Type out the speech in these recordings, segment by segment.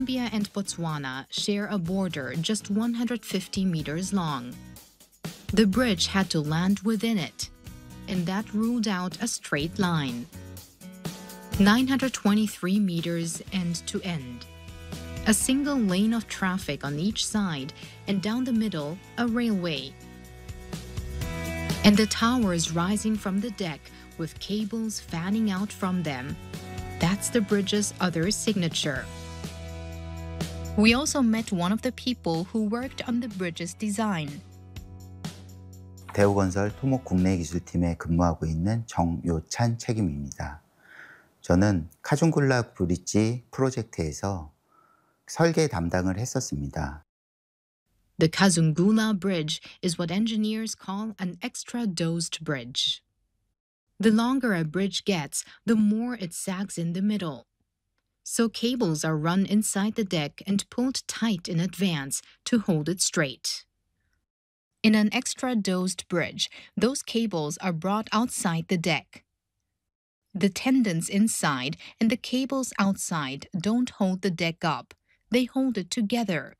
Zambia and Botswana share a border just 150 meters long. The bridge had to land within it, and that ruled out a straight line. 923 meters end to end. A single lane of traffic on each side, and down the middle, a railway. And the towers rising from the deck with cables fanning out from them. That's the bridge's other signature. We also met one of the people who worked on the bridge's design. 대우건설 토목 국내기술팀에 근무하고 있는 정요찬 책임입니다. 저는 카중굴라 브릿지 프로젝트에서 설계 담당을 했었습니다. The Kazungula Bridge is what engineers call an extra-dosed bridge. The longer a bridge gets, the more it sags in the middle. So cables are run inside the deck and pulled tight in advance to hold it straight. In an extra-dosed bridge, those cables are brought outside the deck. The tendons inside and the cables outside don't hold the deck up. They hold it together.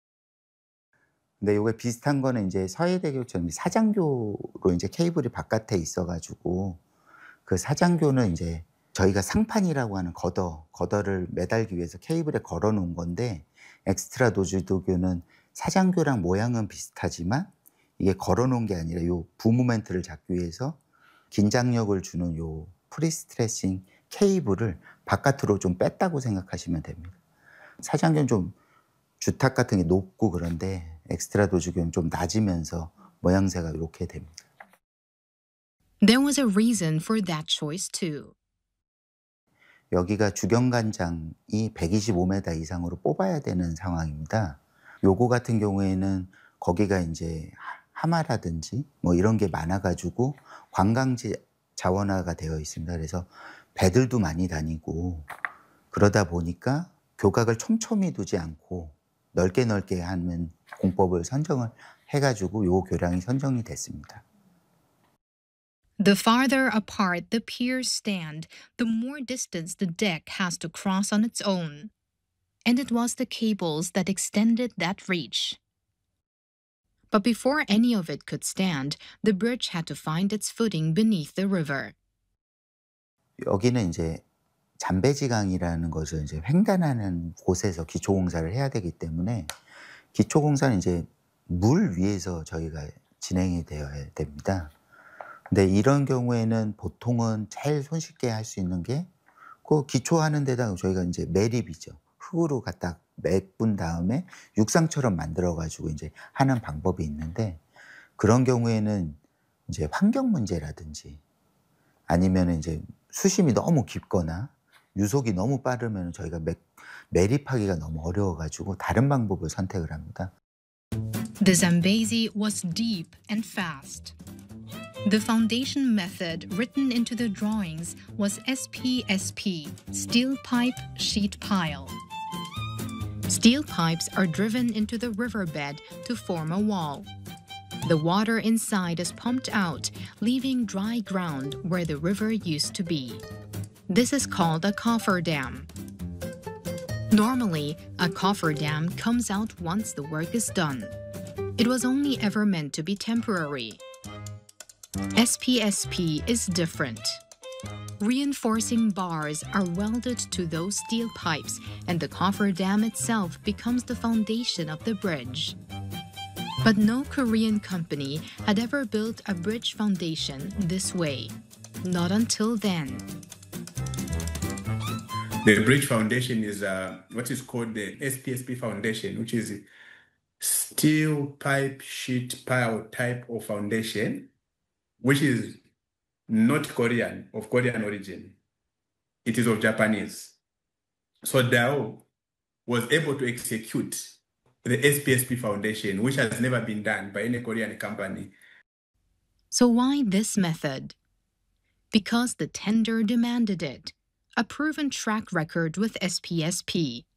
근데 이게 비슷한 거는 이제 서해대교처럼 사장교로 이제 케이블이 바깥에 있어가지고 그 사장교는 이제 저희가 상판이라고 하는 거더를 매달기 위해서 케이블에 걸어 놓은 건데 엑스트라 도즈도교는 사장교랑 모양은 비슷하지만 이게 걸어 놓은 게 아니라 요 부모멘트를 잡기 위해서 긴장력을 주는 요 프리스트레싱 케이블을 바깥으로 좀 뺐다고 생각하시면 됩니다. 사장교는 좀 주탑 같은 게 높고 그런데 엑스트라 도즈교는 좀 낮으면서 모양새가 이렇게 됩니다. There was a reason for that choice too. 여기가 주경관장이 125m 이상으로 뽑아야 되는 상황입니다. 요거 같은 경우에는 거기가 이제 하마라든지 뭐 이런 게 많아가지고 관광지 자원화가 되어 있습니다. 그래서 배들도 많이 다니고 그러다 보니까 교각을 촘촘히 두지 않고 넓게 하는 공법을 선정을 해가지고 요 교량이 선정이 됐습니다. The farther apart the piers stand, the more distance the deck has to cross on its own. And it was the cables that extended that reach. But before any of it could stand, the bridge had to find its footing beneath the river. 여기는 이제 잠베지강이라는 것을 이제 횡단하는 곳에서 기초공사를 해야 되기 때문에 기초공사는 이제 물 위에서 저희가 진행이 되어야 됩니다. 근데 이런 경우에는 보통은 제일 손쉽게 할 수 있는 게 그 기초하는 데다가 저희가 이제 매립이죠. 흙으로 갖다 메꾼 다음에 육상처럼 만들어 가지고 이제 하는 방법이 있는데 그런 경우에는 이제 환경 문제라든지 아니면 이제 수심이 너무 깊거나 유속이 너무 빠르면 저희가 매립하기가 너무 어려워 가지고 다른 방법을 선택을 합니다. The Zambezi was deep and fast. The foundation method written into the drawings was SPSP, steel pipe sheet pile. Steel pipes are driven into the riverbed to form a wall. The water inside is pumped out, leaving dry ground where the river used to be. This is called a cofferdam. Normally, a cofferdam comes out once the work is done. It was only ever meant to be temporary. SPSP is different. Reinforcing bars are welded to those steel pipes, and the cofferdam itself becomes the foundation of the bridge. But no Korean company had ever built a bridge foundation this way. Not until then. The bridge foundation is what is called the SPSP foundation, which is steel pipe sheet pile type of foundation, which is not Korean, of Korean origin. It is of Japanese. So Dao was able to execute the SPSP foundation, which has never been done by any Korean company. So why this method? Because the tender demanded it. A proven track record with SPSP.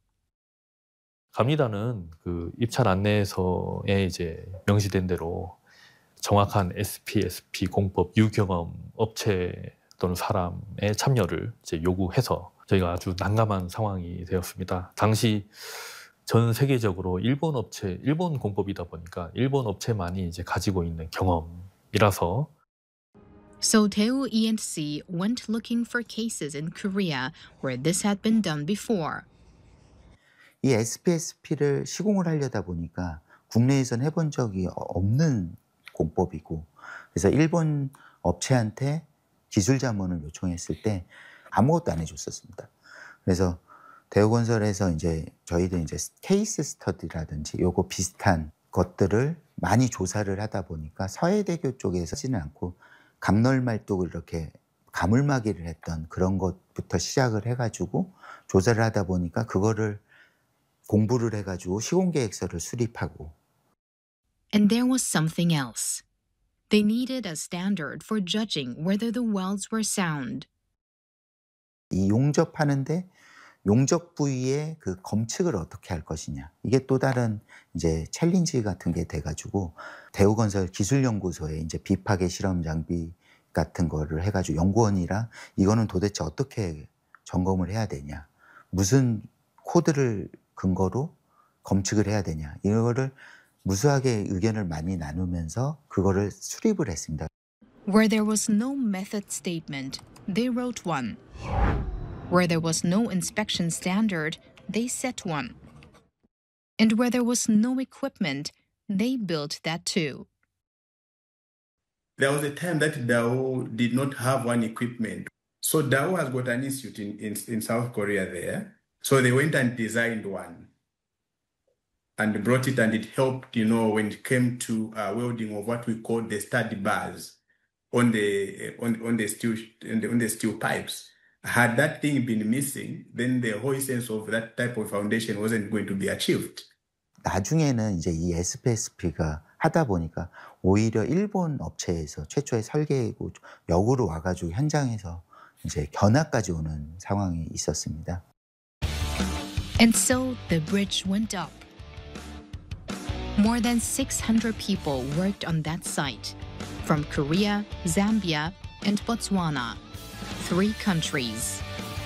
감리단은 그 입찰 안내서에 이제 명시된 대로 정확한 SPSP 공법 유경험 업체 또는 사람의 참여를 이제 요구해서 저희가 아주 난감한 상황이 되었습니다. 당시 전 세계적으로 일본 공법이다 보니까 일본 업체만이 이제 가지고 있는 경험이라서 So Daewoo E&C went looking for cases in Korea where this had been done before. 이 SPSP를 시공을 하려다 보니까 국내에선 해본 적이 없는 공법이고, 그래서 일본 업체한테 기술 자문을 요청했을 때 아무것도 안 해줬었습니다. 그래서 대우건설에서 이제 저희들 이제 케이스 스터디라든지 요거 비슷한 것들을 많이 조사를 하다 보니까 서해대교 쪽에서 하지는 않고 감널말뚝을 이렇게 가물막이를 했던 그런 것부터 시작을 해가지고 조사를 하다 보니까 그거를 공부를 해가지고 시공계획서를 수립하고. And there was something else. They needed a standard for judging whether the welds were sound. 이 용접하는데 용접 부위의 그 검측을 어떻게 할 것이냐. 이게 또 다른 이제 챌린지 같은 게 돼가지고 대우건설 기술연구소에 이제 비파괴 실험 장비 같은 거를 해가지고 연구원이랑 이거는 도대체 어떻게 점검을 해야 되냐. 무슨 코드를 근거로 검측을 해야 되냐. 이거를 무수하게 의견을 많이 나누면서 그거를 수립을 했습니다. Where there was no method statement, they wrote one. Where there was no inspection standard, they set one. And where there was no equipment, they built that too. There was a time that Daewoo did not have one equipment. So Daewoo has got an institute in South Korea there. So they went and designed one and brought it, and it helped, when it came to welding of what we call the stud bars on the steel pipes. Had that thing been missing, then the whole essence of that type of foundation wasn't going to be achieved. 나중에는 이제 이 SPSP가 하다 보니까 오히려 일본 업체에서 최초의 설계고 역으로 와가지고 현장에서 이제 견학까지 오는 상황이 있었습니다. And so the bridge went up. More than 600 people worked on that site, from Korea, Zambia, and Botswana, 3 countries.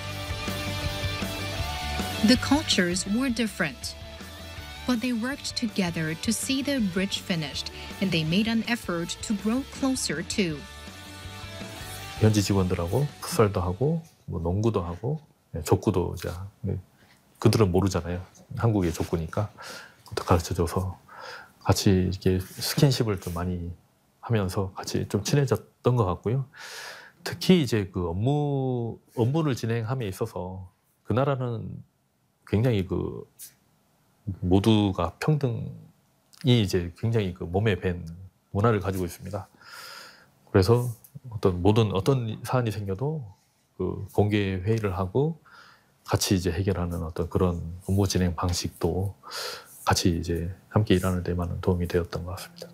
The cultures were different, but they worked together to see the bridge finished, and they made an effort to grow closer too. 현지 직원들하고 풋살도 하고 뭐 농구도 하고 족구도 이제 그들은 모르잖아요. 한국의 족구니까 그것도 가르쳐줘서 같이 이렇게 스킨십을 좀 많이 하면서 같이 좀 친해졌던 것 같고요. 특히 이제 그 업무를 진행함에 있어서 그 나라는 굉장히 그 모두가 평등이 이제 굉장히 그 몸에 밴 문화를 가지고 있습니다. 그래서 어떤 사안이 생겨도 그 공개 회의를 하고 같이 이제 해결하는 어떤 그런 업무 진행 방식도 같이 이제 함께 일하는 데 많은 도움이 되었던 것 같습니다.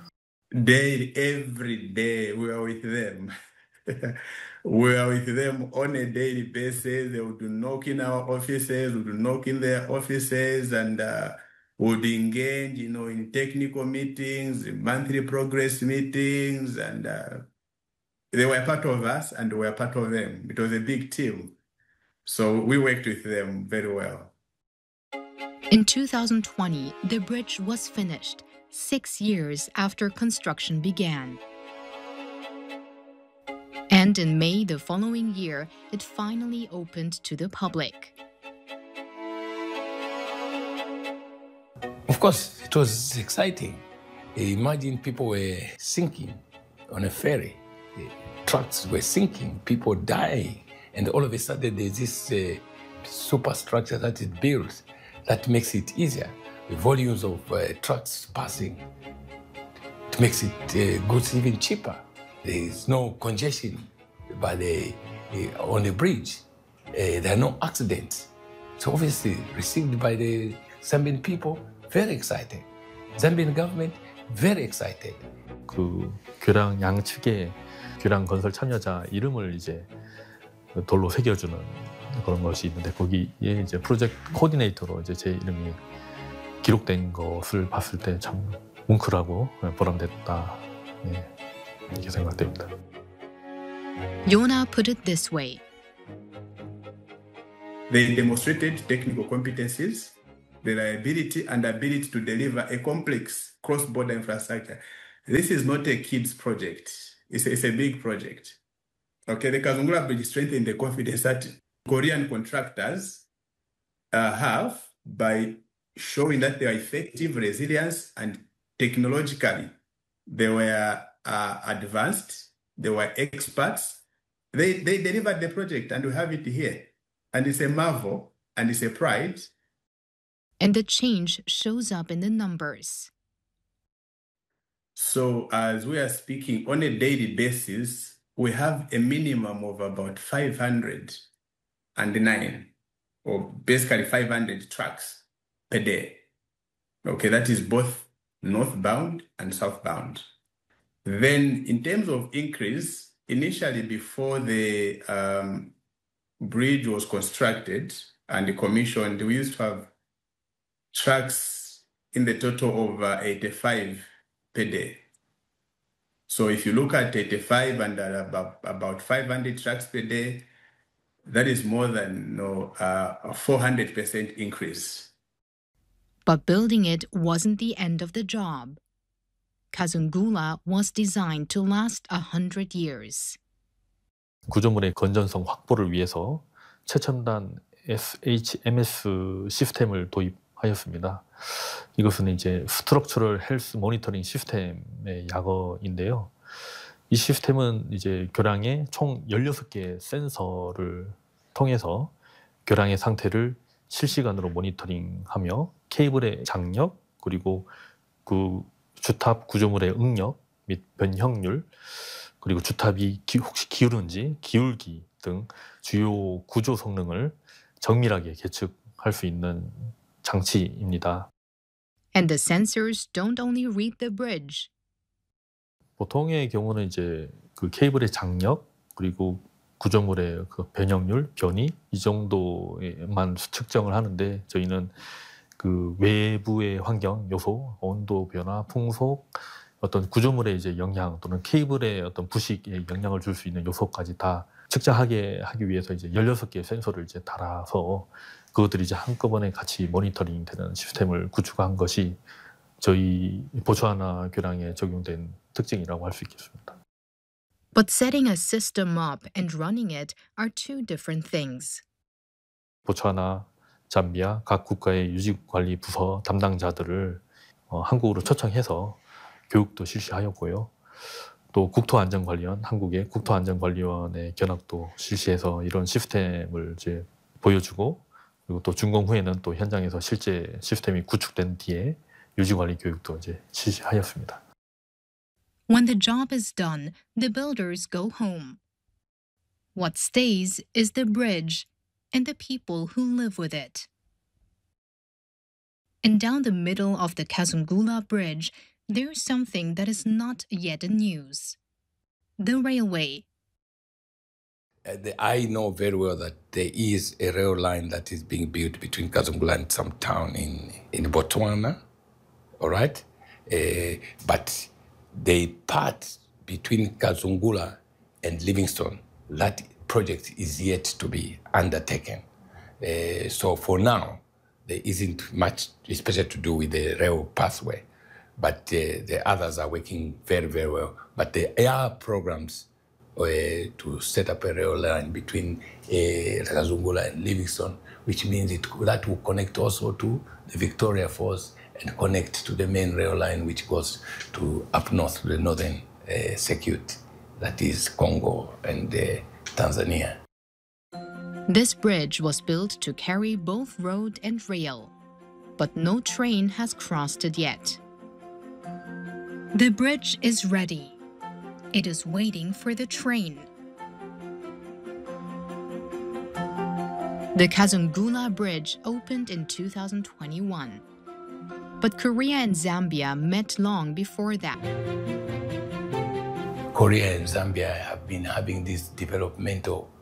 Every day we are with them. We are with them on a daily basis. They would knock in our offices, would knock in their offices, and would engage, in technical meetings, monthly progress meetings, and they were part of us and we were part of them. It was a big team. So we worked with them very well. In 2020, the bridge was finished, 6 years after construction began. And in May the following year, it finally opened to the public. Of course, it was exciting. Imagine people were sinking on a ferry. The trucks were sinking, people dying. And all of a sudden, there's this superstructure that it builds that makes it easier. The volumes of trucks passing, it makes it goods even cheaper. There is no congestion on the bridge. There are no accidents. So obviously, received by the Zambian people, very excited. Zambian government, very excited. 그 교량 양측의 교량 건설 참여자 이름을 이제 돌로 새겨주는 그런 것이 있는데 거기에 이제 프로젝트 코디네이터로 이제 제 이름이 기록된 것을 봤을 때 참 뭉클하고 보람됐다 이렇게 생각됩니다. Yona put it this way. They demonstrated technical competencies, the reliability and ability to deliver a complex cross-border infrastructure. This is not a kid's project. It's a big project. Okay, the Kazungula Bridge strengthened the confidence that Korean contractors have by showing that they are effective, resilient, and technologically they were advanced, they were experts. They delivered the project, and we have it here. And it's a marvel, and it's a pride. And the change shows up in the numbers. So as we are speaking on a daily basis, we have a minimum of about 509, or basically 500 trucks per day. Okay, that is both northbound and southbound. Then in terms of increase, initially before the bridge was constructed and commissioned, we used to have trucks in the total of 85 per day. So if you look at 85 and about 500 trucks per day, that is more than a 400% increase. But building it wasn't the end of the job. Kazungula was designed to last 100 years. 구조물의 건전성 확보를 위해서 최첨단 SHMS 시스템을 도입하였습니다. 이것은 이제 스트럭처럴 헬스 모니터링 시스템의 약어인데요. 이 시스템은 이제 교량의 총 16개의 센서를 통해서 교량의 상태를 실시간으로 모니터링하며 케이블의 장력, 그리고 그 주탑 구조물의 응력 및 변형률, 그리고 주탑이 혹시 기울은지, 기울기 등 주요 구조 성능을 정밀하게 계측할 수 있는 장치입니다. And the sensors don't only read the bridge. 보통의 경우는 이제 그 케이블의 장력, 그리고 구조물의 그 변형률, 변이 이 정도에만 측정을 하는데, 저희는 그 외부의 환경 요소, 온도 변화, 풍속, 어떤 구조물의 이제 영향 또는 케이블의 어떤 부식에 영향을 줄 수 있는 요소까지 다 측정하게 하기 위해서 이제 16개의 센서를 이제 달아서 그것들이 이제 한꺼번에 같이 모니터링 되는 시스템을 구축한 것이 저희 보츠와나 교량에 적용된 특징이라고 할 수 있겠습니다. But setting a system up and running it are two different things. 보츠와나, 잠비아 각 국가의 유지관리 부서 담당자들을 한국으로 초청해서 교육도 실시하였고요. 또 국토안전관리원, 한국의 국토안전관리원의 견학도 실시해서 이런 시스템을 이제 보여주고, 그리고 또 준공 후에는 또 현장에서 실제 시스템이 구축된 뒤에 유지관리 교육도 이제 실시하였습니다. When the job is done, the builders go home. What stays is the bridge and the people who live with it. And down the middle of the Kazungula Bridge, there's something that is not yet in news. The railway. I know very well that there is a rail line that is being built between Kazungula and some town in Botswana, all right? But the part between Kazungula and Livingstone, that project is yet to be undertaken. So for now, there isn't much especially to do with the rail pathway, but the others are working very, very well. But there are programs to set up a rail line between Kazungula and Livingstone, which means that will connect also to the Victoria Falls and connect to the main rail line, which goes to up north to the northern circuit, that is Congo and Tanzania. This bridge was built to carry both road and rail, but no train has crossed it yet. The bridge is ready. It is waiting for the train. The Kazungula Bridge opened in 2021. But Korea and Zambia met long before that. Korea and Zambia have been having this developmental